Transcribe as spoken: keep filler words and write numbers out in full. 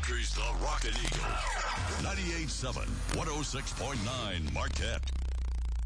Rogers, the Rocket Eagle. ninety-eight point seven, one oh six point nine Marquette.